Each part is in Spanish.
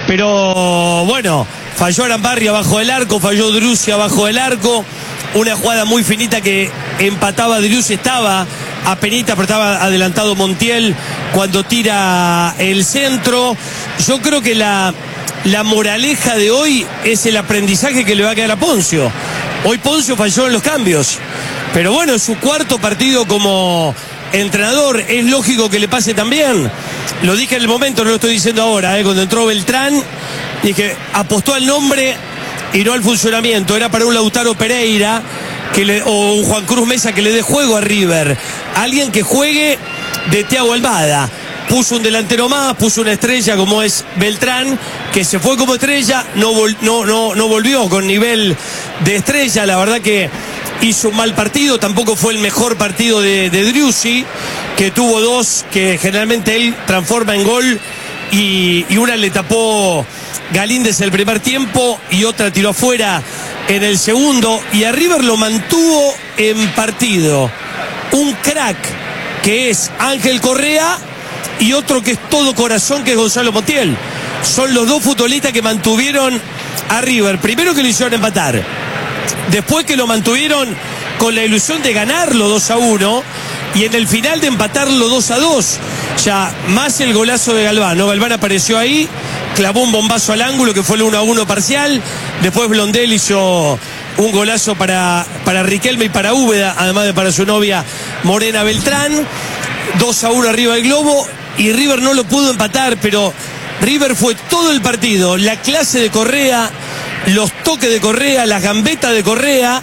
Pero bueno, falló Arambarri abajo del arco, falló Driussi abajo del arco. Una jugada muy finita que empataba Driussi, estaba a penita, pero estaba adelantado Montiel cuando tira el centro. Yo creo que la moraleja de hoy es el aprendizaje que le va a quedar a Ponzio. Hoy Ponzio falló en los cambios, pero bueno, es su cuarto partido como entrenador, es lógico que le pase también. Lo dije en el momento, no lo estoy diciendo ahora, cuando entró Beltrán, dije, apostó al nombre y no al funcionamiento. Era para un Lautaro Pereira o un Juan Cruz Mesa que le dé juego a River, alguien que juegue de Thiago Almada. Puso un delantero más, puso una estrella como es Beltrán, que se fue como estrella, no volvió con nivel de estrella. La verdad que hizo un mal partido, tampoco fue el mejor partido de Driussi, que tuvo dos que generalmente él transforma en gol, y una le tapó Galíndez el primer tiempo y otra tiró afuera en el segundo, y a River lo mantuvo en partido un crack que es Ángel Correa y otro que es todo corazón, que es Gonzalo Montiel. Son los dos futbolistas que mantuvieron a River, primero que lo hicieron empatar, después que lo mantuvieron con la ilusión de ganarlo 2-1 y en el final de empatarlo 2-2. Ya más el golazo de Galván, ¿no? Galván apareció ahí, clavó un bombazo al ángulo que fue el 1-1 parcial. Después Blondel hizo un golazo para Riquelme y para Úbeda, además de para su novia Morena Beltrán. 2-1 arriba del Globo, y River no lo pudo empatar, pero River fue todo el partido, la clase de Correa, los toques de Correa, las gambetas de Correa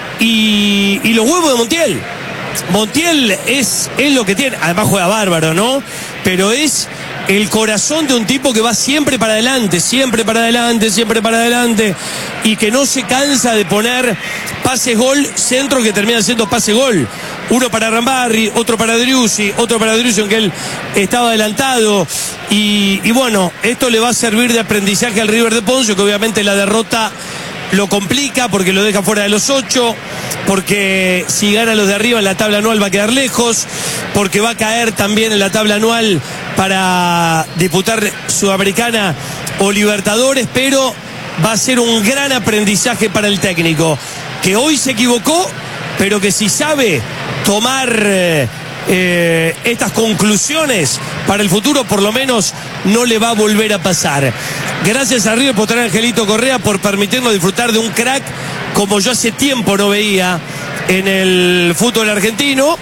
y los huevos de Montiel. Montiel es lo que tiene, además juega bárbaro, ¿no? Pero es el corazón de un tipo que va siempre para adelante, siempre para adelante, siempre para adelante, y que no se cansa de poner pases gol, centro que termina siendo pase gol. Uno para Arambarri, otro para Driussi, otro para Driussi, aunque él estaba adelantado. Y bueno, esto le va a servir de aprendizaje al River de Ponzio, que obviamente la derrota lo complica porque lo deja fuera de los 8, porque si gana los de arriba en la tabla anual va a quedar lejos, porque va a caer también en la tabla anual para disputar Sudamericana o Libertadores, pero va a ser un gran aprendizaje para el técnico, que hoy se equivocó, pero que si sabe tomar estas conclusiones para el futuro, por lo menos no le va a volver a pasar. Gracias a River por traer a Angelito Correa, por permitirnos disfrutar de un crack como yo hace tiempo no veía en el fútbol argentino,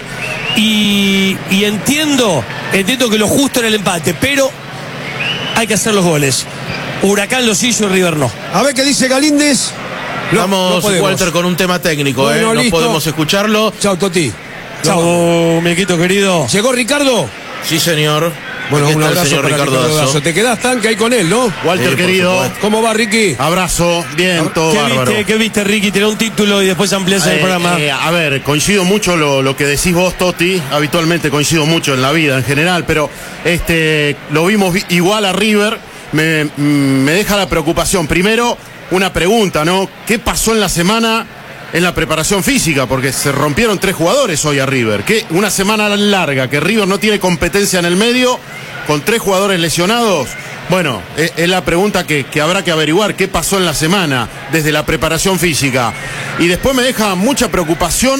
y entiendo que lo justo era el empate, pero hay que hacer los goles. Huracán los hizo y River no. A ver qué dice Galíndez. Vamos, Walter, con un tema técnico, bueno, no podemos escucharlo. Chao, Toti. Chao, Miquito querido. ¿Llegó Ricardo? Sí, señor. Bueno, aquí un está abrazo el señor para Ricardo Dazo. Te quedás tanque ahí con él, ¿no? Walter, querido. ¿Cómo va, Ricky? Abrazo, bien, todo bárbaro. ¿Qué viste, Ricky? Tiró un título y después ampliás el programa. A ver, coincido mucho lo que decís vos, Toti. Habitualmente coincido mucho en la vida en general, pero lo vimos igual a River. Me deja la preocupación. Primero, una pregunta, ¿no? ¿Qué pasó en la semana en la preparación física? Porque se rompieron 3 jugadores hoy a River. ¿Qué? Una semana larga, que River no tiene competencia en el medio, con 3 jugadores lesionados. Bueno, es la pregunta que habrá que averiguar. ¿Qué pasó en la semana desde la preparación física? Y después me deja mucha preocupación,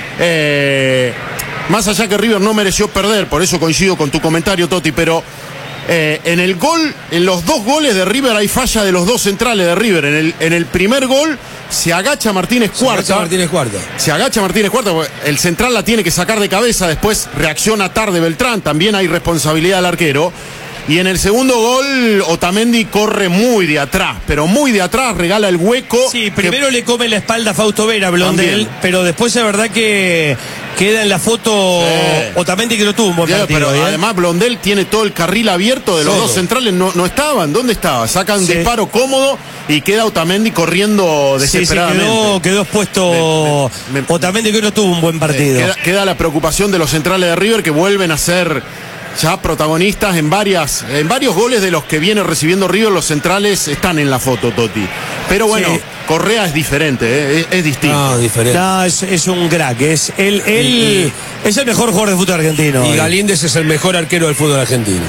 más allá que River no mereció perder, por eso coincido con tu comentario, Toti, pero en los 2 goles de River hay falla de los 2 centrales de River. En el primer gol se agacha Martínez Cuarta. Se agacha Martínez Cuarta, porque el central la tiene que sacar de cabeza, después reacciona tarde Beltrán, también hay responsabilidad del arquero. Y en el segundo gol, Otamendi corre muy de atrás, pero muy de atrás, regala el hueco. Sí, primero le come la espalda a Fausto Vera, Blondel, pero después es verdad que queda en la foto Otamendi, que no tuvo un buen partido. Pero además Blondel tiene todo el carril abierto de los 2 centrales, no estaban. ¿Dónde estaba? Sacan un disparo cómodo y queda Otamendi corriendo desesperadamente. Sí, quedó expuesto Otamendi, que no tuvo un buen partido. Queda la preocupación de los centrales de River, que vuelven a ser ya protagonistas en varios goles de los que viene recibiendo River. Los centrales están en la foto, Toti. Pero bueno, sí. Correa es diferente, es distinto. No, diferente. No, es un crack. Es el mejor jugador de fútbol argentino. Y Galíndez es el mejor arquero del fútbol argentino.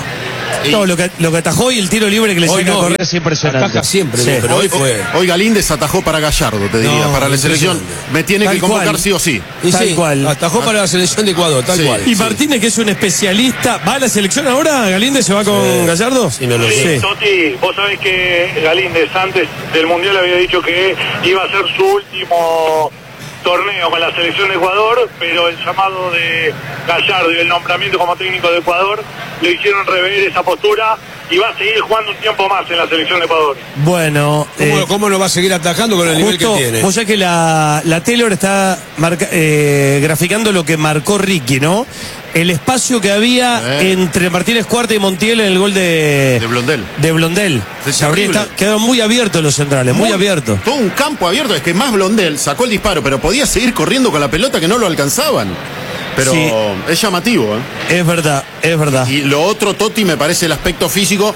No, lo que atajó y el tiro libre que le Hoy saca no, a correr es impresionante. ataja siempre, Sí. pero hoy fue. Hoy Galíndez atajó para Gallardo, te diría, No, para la selección. impresionante. Me tiene Tal que convocar cual. sí o sí. Y Tal sí, cual. atajó para la selección de Ecuador, tal Sí. cual. Y Martínez, que es un especialista, ¿va a la selección ahora? ¿Galíndez se va con Gallardo? Sí, no lo Sí. sé. Totti, vos sabés que Galíndez antes del Mundial había dicho que iba a ser su último torneo con la selección de Ecuador, pero el llamado de Gallardo y el nombramiento como técnico de Ecuador le hicieron rever esa postura y va a seguir jugando un tiempo más en la selección de Ecuador. Bueno, ¿Cómo no va a seguir atajando con el nivel que justo, tiene? vos sabés que la Taylor está graficando lo que marcó Ricky, ¿no? El espacio que había entre Martínez Cuarta y Montiel en el gol de Blondel. De Blondel. Es Se habría terrible. quedaron muy abiertos los centrales, muy abiertos. Todo un campo abierto, es que más Blondel sacó el disparo, pero podía seguir corriendo con la pelota que no lo alcanzaban. Pero Sí. es llamativo, ¿eh? Es verdad, es verdad. Y lo otro, Totti, me parece el aspecto físico.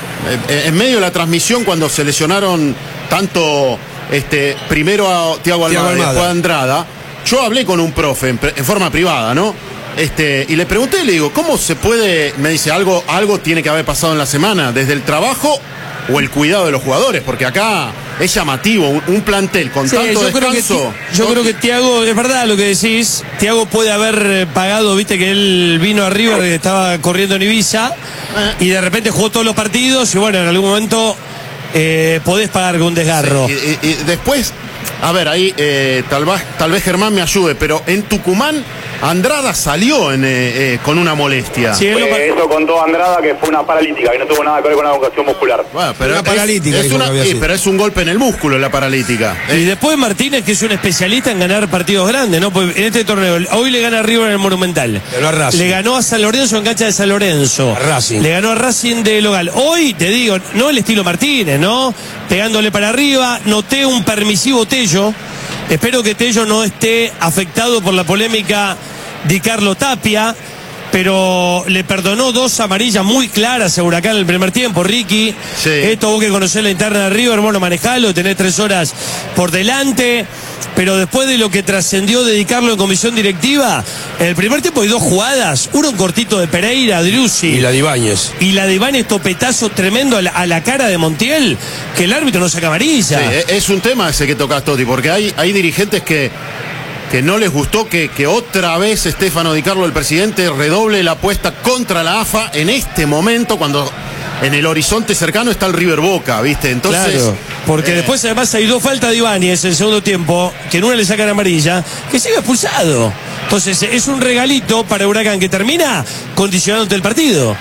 En medio de la transmisión, cuando se lesionaron tanto primero a Thiago Almada y después a Andrada, yo hablé con un profe en forma privada, ¿no? Y le pregunté, le digo, ¿cómo se puede? Me dice, algo tiene que haber pasado en la semana, desde el trabajo o el cuidado de los jugadores, porque acá es llamativo, un plantel con Sí, tanto descanso. yo creo que Thiago, es verdad lo que decís, Thiago puede haber pagado, viste que él vino a River, que estaba corriendo en Ibiza, y de repente jugó todos los partidos, y bueno, en algún momento podés pagar con un desgarro. Y después, a ver, ahí tal vez Germán me ayude, pero en Tucumán Andrada salió con una molestia. Sí, Eso contó Andrada, que fue una paralítica, que no tuvo nada que ver con una ocasión muscular. Bueno, pero Una paralítica, dijo que había sido. pero es un golpe en el músculo la paralítica. Y después Martínez, que es un especialista en ganar partidos grandes, ¿no? Pues en este torneo, hoy le gana a River en el Monumental. Ganó a Racing. Le ganó a San Lorenzo en cancha de San Lorenzo. A Racing. Le ganó a Racing de local. Hoy, te digo, no el estilo Martínez, ¿no? Pegándole para arriba, noté un permisivo Tello. Espero que Tello no esté afectado por la polémica de Carlos Tapia, pero le perdonó 2 amarillas muy claras a Huracán en el primer tiempo, Ricky. Sí. Esto vos que conocés la interna de River, bueno, manejalo, tenés 3 horas por delante, pero después de lo que trascendió dedicarlo en comisión directiva, en el primer tiempo hay 2 jugadas, uno un cortito de Pereira, Driussi, Y la de Ibáñez. y la de Ibáñez, topetazo tremendo a la cara de Montiel, que el árbitro no saca amarilla. Sí, es un tema ese que tocas, Totti, porque hay dirigentes que no les gustó que otra vez Stefano Di Carlo, el presidente, redoble la apuesta contra la AFA en este momento, cuando en el horizonte cercano está el River Boca, ¿viste? Entonces, Claro, porque después además hay 2 faltas de Ibáñez en el segundo tiempo, que en una le sacan amarilla, que sigue expulsado. Entonces es un regalito para Huracán que termina condicionándote el partido.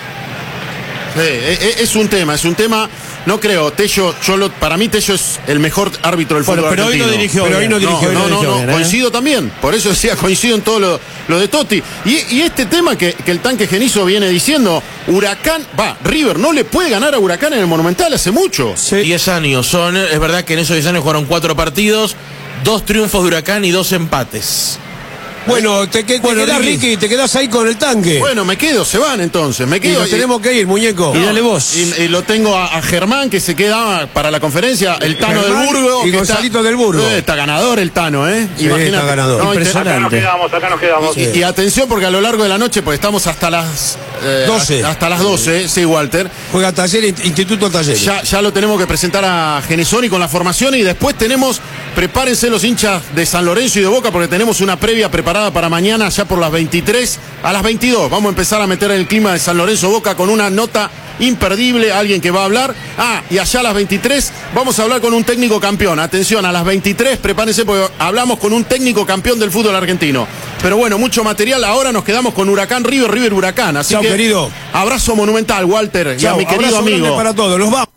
es un tema. No creo, Tello, para mí Tello es el mejor árbitro del fútbol Bueno, pero hoy argentino. no dirigió. Pero hoy no dirigió, No, bien, coincido también. Por eso decía, coincido en todo lo de Totti. Y este tema que el tanque Genizo viene diciendo, River no le puede ganar a Huracán en el Monumental hace mucho. Sí. 10 años son, es verdad que en esos 10 años jugaron 4 partidos, 2 triunfos de Huracán y 2 empates. Bueno, te quedás, Ricky, te quedás ahí con el tanque. Bueno, me quedo, se van entonces, me y quedo. nos tenemos que ir, muñeco. Y dale vos. Y lo tengo a Germán, que se queda para la conferencia, el Tano Germán del Burgo. y que Gonzalito del Burgo. Está ganador el Tano, ¿eh? Sí, está ganador. No, Impresionante. Acá nos quedamos. Y atención, porque a lo largo de la noche, pues estamos hasta las 12. Hasta las 12, sí, Walter. Juega Talleres, Instituto Talleres. Ya lo tenemos que presentar a Genesoni con la formación y después prepárense los hinchas de San Lorenzo y de Boca, porque tenemos una previa preparada para mañana, ya por las 23 a las 22. Vamos a empezar a meter el clima de San Lorenzo Boca con una nota imperdible, alguien que va a hablar. Y allá a las 23 vamos a hablar con un técnico campeón. Atención, a las 23 prepárense porque hablamos con un técnico campeón del fútbol argentino. Pero bueno, mucho material. Ahora nos quedamos con Huracán River, River Huracán. Así Chau, que querido. abrazo monumental, Walter, y a Chau, mi querido abrazo grande amigo. para todos. Los vamos.